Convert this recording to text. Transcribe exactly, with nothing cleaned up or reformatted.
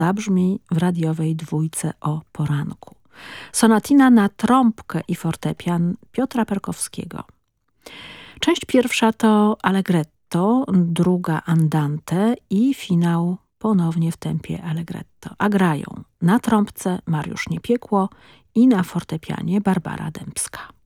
zabrzmi w radiowej dwójce o poranku. Sonatina na trąbkę i fortepian Piotra Perkowskiego. Część pierwsza to allegretto, druga andante i finał ponownie w tempie allegretto. A grają na trąbce Mariusz Niepiekło i na fortepianie Barbara Dębska.